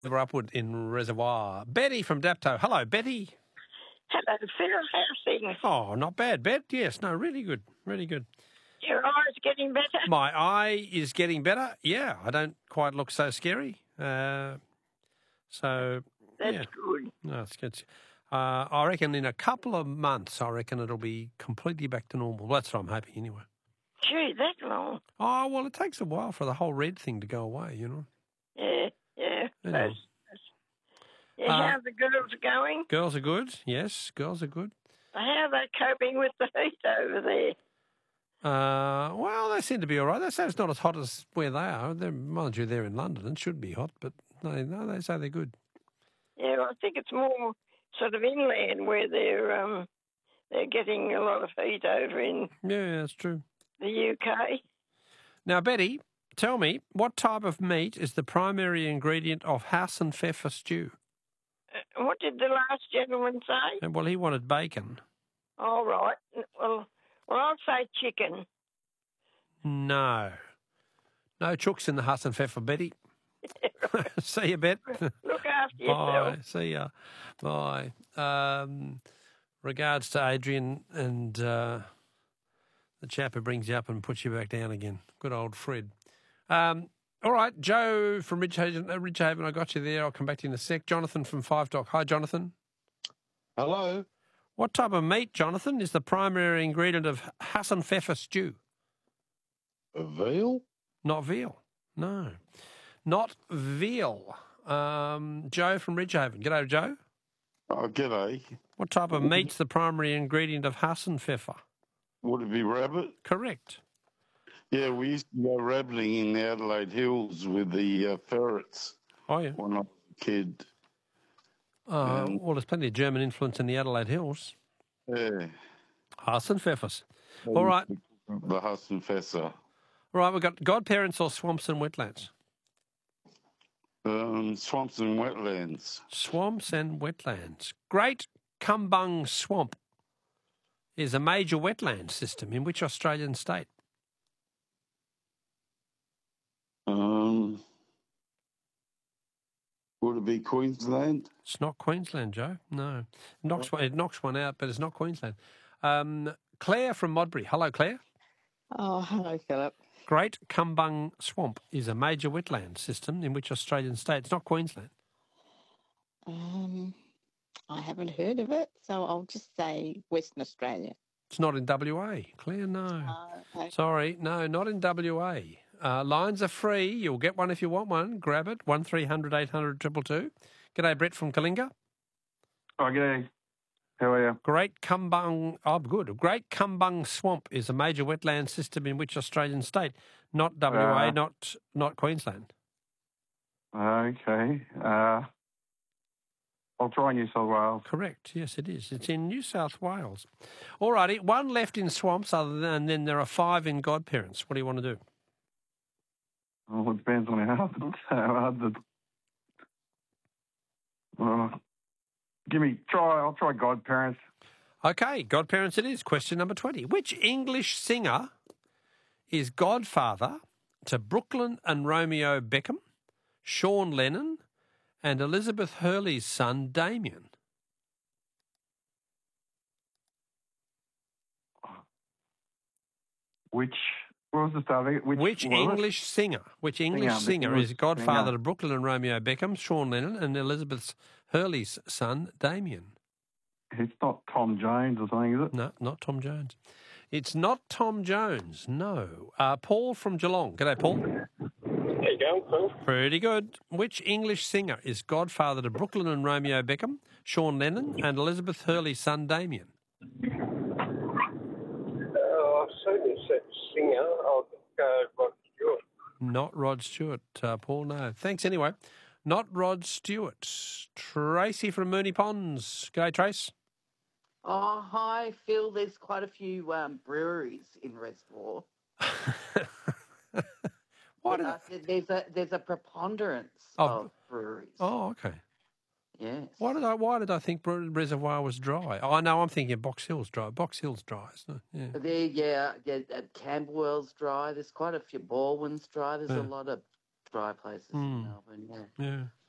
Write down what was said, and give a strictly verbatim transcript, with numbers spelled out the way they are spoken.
We're upward in Reservoir. Betty from Dapto. Hello, Betty. Hello, Phil. How's things? Oh, not bad, Bet. Yes, no, really good, really good. Your eye's getting better? My eye is getting better. Yeah, I don't quite look so scary. Uh, so, That's yeah. good. No, it's good. Uh, I reckon in a couple of months, I reckon it'll be completely back to normal. That's what I'm hoping anyway. Gee, that long. Oh, well, it takes a while for the whole red thing to go away, you know. Yeah, yeah. You know. That's, that's, yeah, Uh, how the girls are going? Girls are good. Yes, girls are good. How are they coping with the heat over there? Uh, well, they seem to be all right. They say it's not as hot as where they are. They're, mind you, they're in London. It should be hot, but no, no, they say they're good. Yeah, I think it's more sort of inland where they're um they're getting a lot of heat over in Yeah, that's true. the U K. Now, Betty, tell me, what type of meat is the primary ingredient of house and pfeffer stew? Uh, what did the last gentleman say? And, well, he wanted bacon. All right. Well, well, I'll say chicken. No. No chooks in the house and pfeffer, Betty. See you, Bet. Look after Bye. yourself. See ya. Bye. Um, regards to Adrian and uh, the chap who brings you up and puts you back down again. Good old Fred. Um, all right, Joe from Ridgehaven, uh, Ridgehaven, I got you there. I'll come back to you in a sec. Jonathan from Five Dock. Hi, Jonathan. Hello. What type of meat, Jonathan, is the primary ingredient of Hassan Pfeffer stew? A veal? Not veal. No. Not veal. Um, Joe from Ridgehaven. G'day, Joe. Oh, g'day. What type of meat's the primary ingredient of Hassan Pfeffer? Would it be rabbit? Correct. Yeah, we used to go rabbiting in the Adelaide Hills with the uh, ferrets Oh, yeah. when I was a kid. Uh, Um, well, there's plenty of German influence in the Adelaide Hills. Yeah. Hassan Pfeffers. All right. The Hassan Fessa. All right, we've got godparents or swamps and wetlands? Um, swamps and wetlands. Swamps and wetlands. Great Kumbung Swamp is a major wetland system in which Australian state? Um, would it be Queensland? It's not Queensland, Joe. No. It knocks, one- it knocks one out, but it's not Queensland. Um, Claire from Modbury. Hello, Claire. Oh, hello, Philip. Great Kumbung Swamp is a major wetland system in which Australian state? It's not Queensland. Um, I haven't heard of it, so I'll just say Western Australia. It's not in W A. Claire, no. Uh, okay. Sorry, no, not in W A. Uh, lines are free. You'll get one if you want one. Grab it. one three hundred eight hundred two two two. G'day, Brett from Kalinga. Oh, g'day. How are you? Great Kumbung, oh, good. Great Kumbung Swamp is a major wetland system in which Australian state? Not W A, Uh, not not Queensland. Okay. Uh, I'll try New South Wales. Correct. Yes, it is. It's in New South Wales. All righty. One left in swamps, other than, and then there are five in godparents. What do you want to do? Well, it depends on how hard the. Uh, give me try. I'll try godparents. Okay, godparents it is. Question number twenty. Which English singer is godfather to Brooklyn and Romeo Beckham, Sean Lennon, and Elizabeth Hurley's son, Damien? Which what was the start of it? Which, Which what was it? English singer? Which English Singer, the singer English is godfather singer. to Brooklyn and Romeo Beckham, Sean Lennon, and Elizabeth Hurley's son, Damien? It's not Tom Jones or something, is it? No, not Tom Jones. It's not Tom Jones, no. Uh, Paul from Geelong. G'day, Paul. There you go, Phil. Pretty good. Which English singer is godfather to Brooklyn and Romeo Beckham, Sean Lennon, and Elizabeth Hurley's son, Damien? Oh, I've certainly said singer. I'll go Rod Stewart. Not Rod Stewart, uh, Paul, no. Thanks anyway. Not Rod Stewart. Tracy from Mooney Ponds. G'day, Trace. Oh, hi, Phil. There's quite a few um, breweries in Reservoir. Why did Uh, there's a there's a preponderance Oh. of breweries. Oh, okay. Yes. Why did I? Why did I think Br- Reservoir was dry? Oh, no, I'm thinking Box Hill's dry. Box Hill's dry, isn't it? Yeah. There, yeah, yeah. uh, Camberwell's dry. There's quite a few. Baldwin's dry. There's Yeah. a lot of dry places Mm. in Melbourne. Yeah. Yeah.